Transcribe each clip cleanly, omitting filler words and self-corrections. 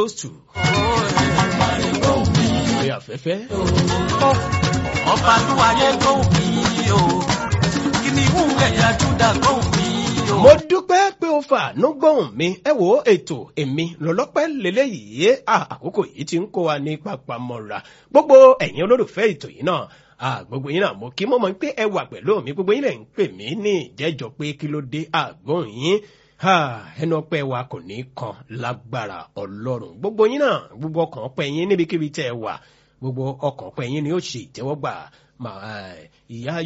close to. Orí afẹ́fẹ́. Ọba lúwayé gbóhùn mi o, kìnìún ẹ̀yà Júdà gbóhùn mi o. Mo dúpẹ́ pé o fàánú gbóhùn mi. Ẹ wo ètò èmi lọ́lọ́pẹ́ lélẹ́yìí. Àkókò yìí ti ń kó wa ní papamọ́ra. Gbogbo ẹ̀yin olólùfẹ́ ètò yìí náà. Gbogbo yín náà mo kí mo mọ̀ pé ẹ wà pẹ̀lú mi. Gbogbo yín lẹ̀ ń pè mí ní ìjẹ́jọ́ pé kí ló dé àgbọ̀n yín. Ẹnu ọpẹ́ wa kò ní kan lágbára Ọlọ́run. Gbogbo yín náà, gbogbo ọkàn ọpẹ́ yín níbikíbi tẹ́ ẹ wà. Gbogbo ọkàn ọpẹ́ yín ni ó ṣe ìtẹ́wọ́gbà. Ìyá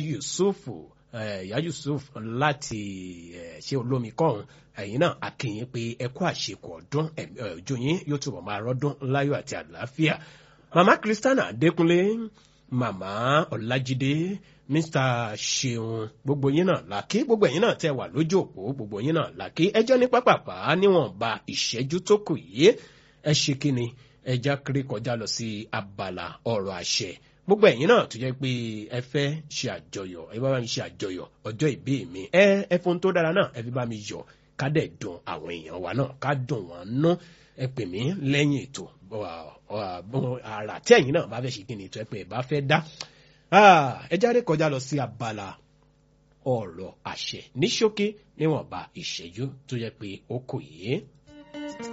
Yusuf láti ṣe olómi kọ́hún. Ẹ̀yin náà a kí yín pé ẹ kú àṣekù ọdún ọjọ́ yín yóò túbọ̀ máa rọ́dún láyọ̀ àti àlàáfíà. Màmá Christiana Adékúnlé, Màmá Ọlájídé, Mr. Ṣeun, gbogbo yín náà làkí, gbogbo ẹ̀yin náà tẹ́ wà lójú òpó, gbogbo yín náà làkí. Ẹjọ́ ní pápápá níwọ̀nba ìṣẹ́jú tó kù yìí. Ẹ ṣe kí ni ẹja kiri kọjá lọ sí abala ọ̀rọ̀ àṣẹ. Gbogbo ẹ̀yin náà tó jẹ́ pé ẹ fẹ́ ṣe àjọyọ̀, ẹ bá mi ṣe àjọyọ̀ ọjọ́ ìbí mi. Ẹ fún tó dára náà, ẹ fi bá mi yọ̀, ká dẹ̀ dùn àwọn èèyàn wa náà, ká dùn wọ́n nú. Ẹ pè mí lẹ́yìn ètò àrà tí ẹ̀yin náà bá fẹ́ ṣe kí ni tó ẹ pé ẹ bá fẹ́ dá. Ẹ jáde kọjá lọ sí abala ọ̀rọ̀ àṣẹ ní ṣókí níwọ̀nba ìṣẹ́jú tó jẹ́ pé ó kù yìí.